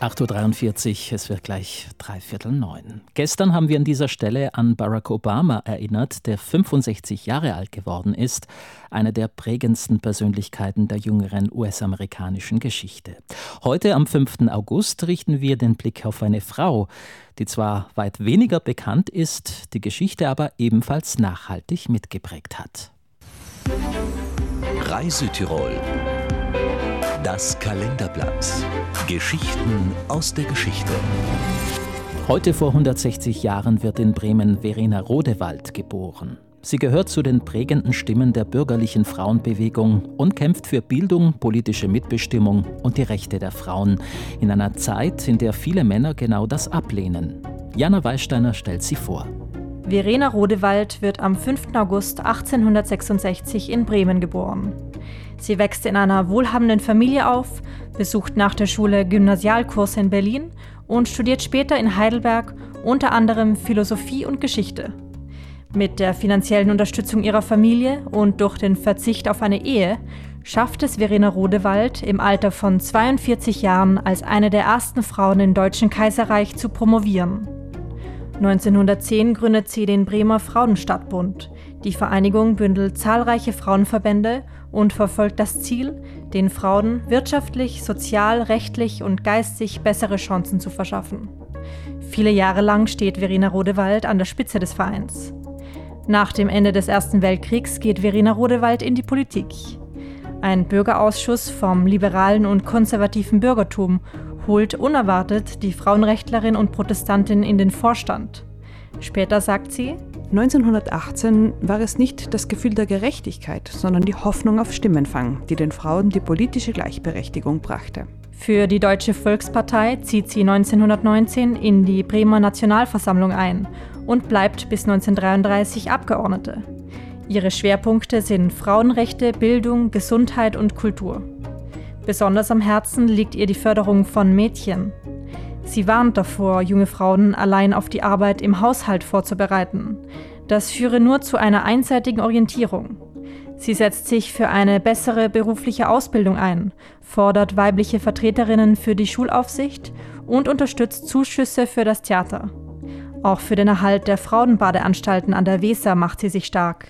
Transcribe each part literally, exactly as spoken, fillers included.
acht Uhr dreiundvierzig, es wird gleich dreiviertel neun. Gestern haben wir an dieser Stelle an Barack Obama erinnert, der fünfundsechzig Jahre alt geworden ist, eine der prägendsten Persönlichkeiten der jüngeren U S-amerikanischen Geschichte. Heute, am fünften August, richten wir den Blick auf eine Frau, die zwar weit weniger bekannt ist, die Geschichte aber ebenfalls nachhaltig mitgeprägt hat. Reise-Tirol. Das Kalenderblatt. Geschichten aus der Geschichte. Heute vor hundertsechzig Jahren wird in Bremen Verena Rodewald geboren. Sie gehört zu den prägenden Stimmen der bürgerlichen Frauenbewegung und kämpft für Bildung, politische Mitbestimmung und die Rechte der Frauen in einer Zeit, in der viele Männer genau das ablehnen. Jana Weißsteiner stellt sie vor. Verena Rodewald wird am fünften August achtzehnhundertsechsundsechzig in Bremen geboren. Sie wächst in einer wohlhabenden Familie auf, besucht nach der Schule Gymnasialkurse in Berlin und studiert später in Heidelberg unter anderem Philosophie und Geschichte. Mit der finanziellen Unterstützung ihrer Familie und durch den Verzicht auf eine Ehe schafft es Verena Rodewald im Alter von zweiundvierzig Jahren als eine der ersten Frauen im Deutschen Kaiserreich zu promovieren. neunzehnhundertzehn gründet sie den Bremer Frauenstadtbund. Die Vereinigung bündelt zahlreiche Frauenverbände und verfolgt das Ziel, den Frauen wirtschaftlich, sozial, rechtlich und geistig bessere Chancen zu verschaffen. Viele Jahre lang steht Verena Rodewald an der Spitze des Vereins. Nach dem Ende des Ersten Weltkriegs geht Verena Rodewald in die Politik. Ein Bürgerausschuss vom liberalen und konservativen Bürgertum holt unerwartet die Frauenrechtlerin und Protestantin in den Vorstand. Später sagt sie: neunzehnhundertachtzehn war es nicht das Gefühl der Gerechtigkeit, sondern die Hoffnung auf Stimmenfang, die den Frauen die politische Gleichberechtigung brachte. Für die Deutsche Volkspartei zieht sie neunzehnhundertneunzehn in die Bremer Nationalversammlung ein und bleibt bis neunzehnhundertdreiunddreißig Abgeordnete. Ihre Schwerpunkte sind Frauenrechte, Bildung, Gesundheit und Kultur. Besonders am Herzen liegt ihr die Förderung von Mädchen. Sie warnt davor, junge Frauen allein auf die Arbeit im Haushalt vorzubereiten. Das führe nur zu einer einseitigen Orientierung. Sie setzt sich für eine bessere berufliche Ausbildung ein, fordert weibliche Vertreterinnen für die Schulaufsicht und unterstützt Zuschüsse für das Theater. Auch für den Erhalt der Frauenbadeanstalten an der Weser macht sie sich stark.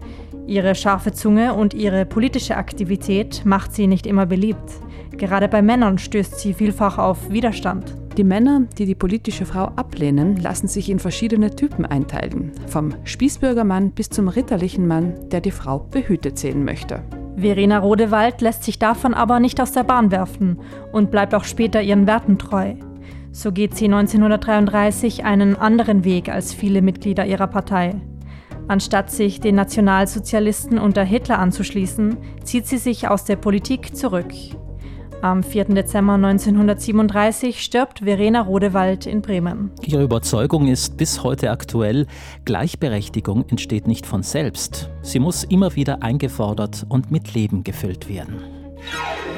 Ihre scharfe Zunge und ihre politische Aktivität macht sie nicht immer beliebt. Gerade bei Männern stößt sie vielfach auf Widerstand. Die Männer, die die politische Frau ablehnen, lassen sich in verschiedene Typen einteilen. Vom Spießbürgermann bis zum ritterlichen Mann, der die Frau behütet sehen möchte. Verena Rodewald lässt sich davon aber nicht aus der Bahn werfen und bleibt auch später ihren Werten treu. So geht sie neunzehnhundertdreiunddreißig einen anderen Weg als viele Mitglieder ihrer Partei. Anstatt sich den Nationalsozialisten unter Hitler anzuschließen, zieht sie sich aus der Politik zurück. Am vierten Dezember neunzehnhundertsiebenunddreißig stirbt Verena Rodewald in Bremen. Ihre Überzeugung ist bis heute aktuell: Gleichberechtigung entsteht nicht von selbst. Sie muss immer wieder eingefordert und mit Leben gefüllt werden.